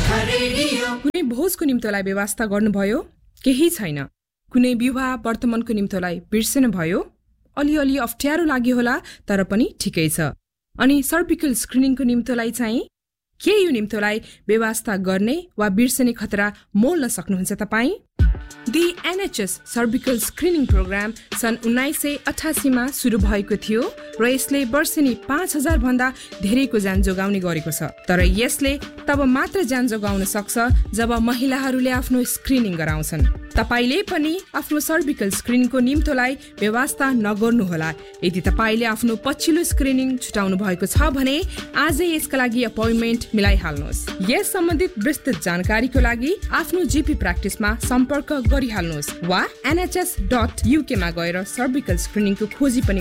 कुनै भोजको निम्तोलाई व्यवस्था गर्नुभयो? केही छैन। कुनै विवाह वर्तमानको निम्तोलाई बिर्सनु भयो? अलिअलि अप्ठ्यारो लाग्यो होला, तर पनि ठिकै छ। अनि सर्भिकल स्क्रिनिङको निम्तोलाई चाहिँ के यो निम्तोलाई व्यवस्था गर्ने वा बिर्सने खतरा मोल्न सक्नुहुन्छ तपाईँ? The NHS cervical screening programme सन् 1988 सुरु भएको थियो र यसले वर्षेनी 5000 भन्दा धेरैको ज्यान जोगाउने गरेको छ। तर यसले तब मात्र ज्यान जोगाउन सक्छ जब महिलाहरूले आफ्नो स्क्रिनिङ गराउँछन्। तपाईले पनि आफ्नो सर्भिकल स्क्रिनिङको निम्तोलाई व्यवस्था नगर्नुहोला। यदि तपाईले आफ्नो पछिल्लो स्क्रिनिङ छुटाउनु भएको छ भने आजै यसका लागि अपोइन्टमेन्ट मिलाइहाल्नुहोस्। यस सम्बन्धित विस्तृत जानकारीको लागि आफ्नो जीपी प्र्याक्टिसमा सम्पर्क गरिहाल्नुहोस् वा nhs.uk मा गएर सर्भिकल स्क्रिनिङको खोजी पनि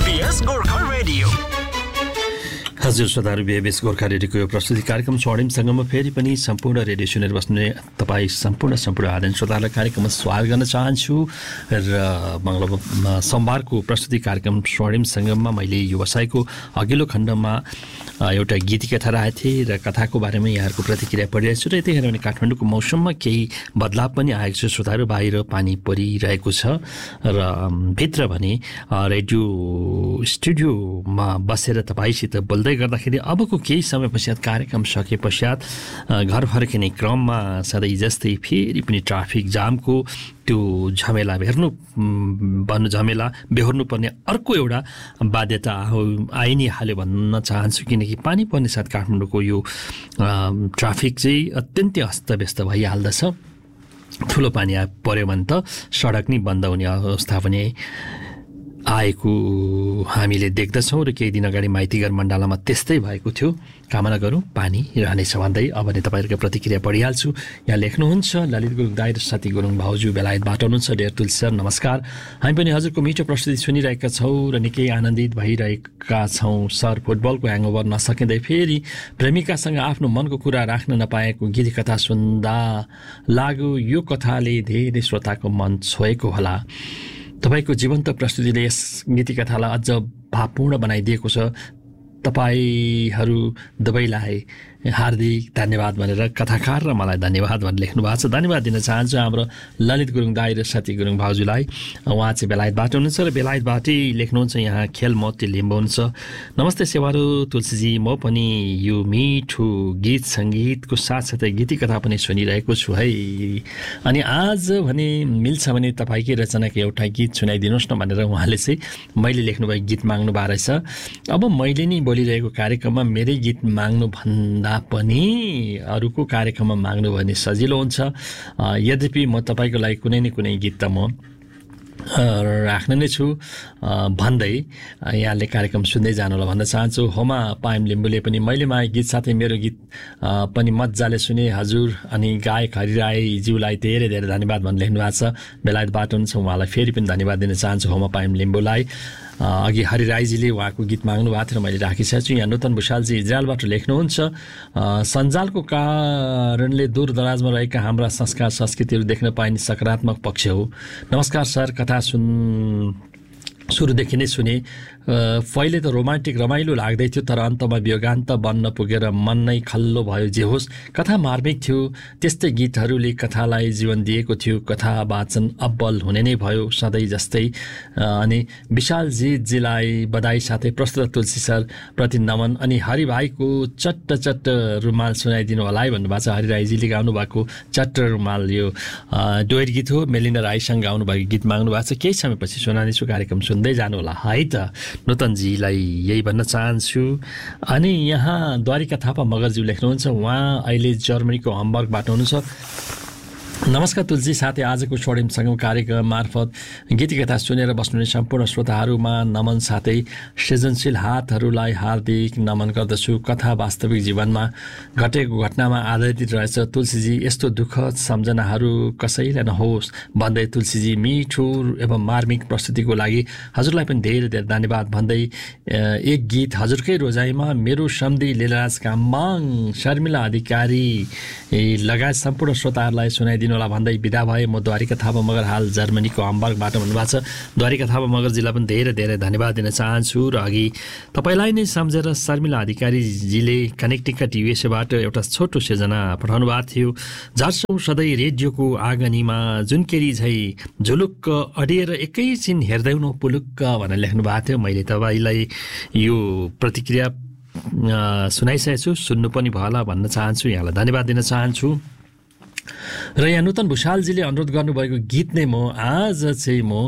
हजुर श्रोताहरू, बिएबीएस गोर्खा रेडियोको यो प्रस्तुति कार्यक्रम स्वर्णिमसँगमा फेरि पनि सम्पूर्ण रेडियो सुनेर बस्ने तपाईँ सम्पूर्ण आदरणीय श्रोताहरूलाई कार्यक्रममा स्वागत गर्न चाहन्छु। र सोमबारको प्रस्तुति कार्यक्रम स्वर्णिमसँगमा मैले व्यवसायको अघिल्लो खण्डमा एउटा गीतकथा राखेको थिएँ र कथाको बारेमा यहाँहरूको प्रतिक्रिया पढिरहेको छु। र यतिखेर भने काठमाडौँको मौसममा केही बदलाव पनि आएको छ श्रोताहरू। बाहिर पानी परिरहेको छ र भित्र भने रेडियो स्टुडियोमा बसेर तपाईँसित बोल्दै गर्दाखेरि अबको केही समय पश्चात कार्यक्रम सके पश्चात घर फर्किने क्रममा सधैँ जस्तै फेरि पनि ट्राफिक जामको त्यो झमेला बेहोर्नु पर्ने अर्को एउटा बाध्यता आइ नै हाल्यो भन्न चाहन्छु। किनकि पानी पर्ने साथ काठमाडौँको यो ट्राफिक चाहिँ अत्यन्तै अस्तव्यस्त भइहाल्दछ। ठुलो पानी पर्यो भने त सडक नै बन्द हुने अवस्था पनि आएको हामीले देख्दछौँ र केही दिन अगाडि माइतीघर मण्डलामा त्यस्तै भएको थियो। कामना गरौँ पानी रहनेछ भन्दै अब नै तपाईँहरूको प्रतिक्रिया पढिहाल्छु। यहाँ लेख्नुहुन्छ ललित गुरुङ दाइ र सती गुरुङ भाउजू बेलायतबाट हुनुहुन्छ। डेयर तुलसी सर नमस्कार, हामी पनि हजुरको मिठो प्रस्तुति सुनिरहेका छौँ र निकै आनन्दित भइरहेका छौँ। सर, फुटबलको ह्याङओभर नसकिँदै फेरि प्रेमिकासँग आफ्नो मनको कुरा राख्न नपाएको गीत कथा सुन्दा लाग्यो यो कथाले धेरै श्रोताको मन छोएको होला। तपाईँको जीवन्त प्रस्तुतिले यस गीतिकथालाई अझ भावपूर्ण बनाइदिएको छ। तपाईँहरू दुवैलाई हार्दिक धन्यवाद भनेर कथाकार र मलाई धन्यवाद भनेर लेख्नु भएको छ। धन्यवाद दिन चाहन्छु हाम्रो ललित गुरुङ दाइ र सती गुरुङ भाउजूलाई। उहाँ चाहिँ बेलायतबाट हुनुहुन्छ र बेलायतबाटै लेख्नुहुन्छ। यहाँ खेल मोती लिम्बू हुन्छ। नमस्ते सेवारू तुलसीजी, म पनि यो मिठो गीत सङ्गीतको साथसाथै गीतिकथा पनि सुनिरहेको छु है। अनि आज भने मिल्छ भने तपाईँकै रचनाको एउटा गीत सुनाइदिनुहोस् न भनेर उहाँले चाहिँ मैले लेख्नुभएको गीत माग्नु भएको रहेछ। अब मैले नै बोलिरहेको कार्यक्रममा मेरै गीत माग्नु भन्दा पनि अरूको कार्यक्रममा माग्नु भने सजिलो हुन्छ। यद्यपि म तपाईँको लागि कुनै न कुनै गीत त म राख्ने नै छु भन्दै यहाँले कार्यक्रम सुन्दै जानु होला भन्न चाहन्छु। होमा पायम लिम्बूले पनि मैले मागे गीत साथै मेरो गीत पनि मजाले सुने हजुर। अनि गायक हरिराईज्यूलाई धेरै धेरै धन्यवाद भन्न लेख्नु भएको छ। बेलायतबाट हुनुहुन्छ, उहाँलाई फेरि पनि धन्यवाद दिन चाहन्छु होमा पायम लिम्बूलाई। अघि हरिराईजीले उहाँको गीत माग्नु भएको थियो र मैले राखिसकेको छु। यहाँ नूतन भूषालजी इजरायलबाट लेख्नुहुन्छ, सञ्जालको कारणले दूरदराजमा रहेका हाम्रा संस्कार संस्कृतिहरू देख्न पाइने सकारात्मक पक्ष हो। नमस्कार सर, कथा सुरुदेखि नै सुने। पहिले त रोमान्टिक रमाइलो लाग्दै थियो, तर अन्तमा वियोगान्त बन्न पुगेर मन नै खल्लो भयो। जे होस्, कथा मार्मिक थियो। त्यस्तै गीतहरूले कथालाई जीवन दिएको थियो। कथा वाचन अब्बल हुने नै भयो सधैँ जस्तै। अनि विशालजीलाई बधाई साथै प्रस्तुत तुलसी सर प्रति नमन। अनि हरिभाइको चट्ट रुमाल सुनाइदिनु होला है भन्नुभएको छ। हरिराईजीले गाउनु भएको चट्ट रुमाल यो डुएट गीत हो। मेलिना राईसँग गाउनु भएको गीत माग्नु भएको छ। केही समयपछि सुनानेछु, कार्यक्रम सुन्दै जानु होला है त। नूतनजीलाई यही भन्न चाहन्छु। अनि यहाँ द्वारिका थापा मगरज्यू लेख्नुहुन्छ, उहाँ अहिले जर्मनीको हम्बर्गबाट हुनुहुन्छ। नमस्कार तुलसी, साथै आजको स्वर्णिमसँगको कार्यक्रम मार्फत गीतिकथा सुनेर बस्नुहुने सम्पूर्ण श्रोताहरूमा नमन, साथै सृजनशील हातहरूलाई हार्दिक नमन गर्दछु। कथा वास्तविक जीवनमा घटेको घटनामा आधारित रहेछ तुलसीजी। यस्तो दुःखद सम्झनाहरू कसैलाई नहोस् भन्दै तुलसीजी मिठो एवं मार्मिक प्रस्तुतिको लागि हजुरलाई पनि धेरै धेरै धन्यवाद भन्दै एक गीत हजुरकै रोजाइमा मेरो सम्धी लीलाराज कामबाङ, शर्मिला अधिकारी लगायत सम्पूर्ण श्रोताहरूलाई सुनाइदिनु होला भन्दै बिदा भए। म द्वारिका थापा मगर हाल जर्मनीको हम्बर्गबाट भन्नुभएको छ। द्वारिका थापा मगरजीलाई पनि धेरै धेरै धन्यवाद दिन चाहन्छु। र अघि तपाईँलाई नै सम्झेर शर्मिला अधिकारीजीले कनेक्टिकट युएसएबाट एउटा छोटो सिर्जना पठाउनु भएको थियो। झर्छौँ सधैँ रेडियोको आँगनीमा जुनकेरी झै झुलुक्क अडिएर एकैछिन हेर्दैनौ पुलुक्क भनेर लेख्नु भएको थियो। मैले तपाईँलाई यो प्रतिक्रिया सुनाइसकेको छु, सुन्नु पनि भयो होला भन्न चाहन्छु, यहाँलाई धन्यवाद दिन चाहन्छु। र यहाँ नूतन भुषालजीले अनुरोध गर्नुभएको गीत नै म आज चाहिँ म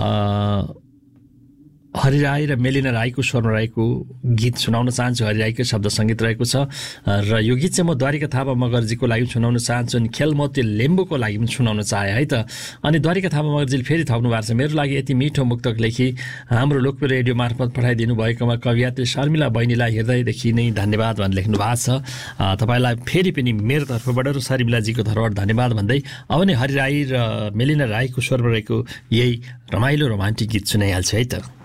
हरि राई र मेलिना राईको स्वरमा रहेको गीत सुनाउन चाहन्छु। हरि राईकै शब्द सङ्गीत रहेको छ र यो गीत चाहिँ म द्वारिका थापा मगरजीको लागि सुनाउन चाहन्छु अनि खेलमती लेम्बुको लागि पनि सुनाउन चाहे है त। अनि द्वारिका थापा मगरजीले फेरि थप्नु भएको छ, मेरो लागि यति मिठो मुक्तक लेखी हाम्रो लोकप्रिय रेडियो मार्फत पठाइदिनु भएकोमा कवियत्री शर्मिला बहिनीलाई हृदयदेखि नै धन्यवाद भनेर लेख्नु भएको छ। तपाईँलाई फेरि पनि मेरो तर्फबाट र शर्मिलाजीको तर्फबाट धन्यवाद भन्दै अब नै हरि राई र मेलिना राईको स्वरमा रहेको यही रमाइलो रोमान्टिक गीत सुनाइहाल्छु है त।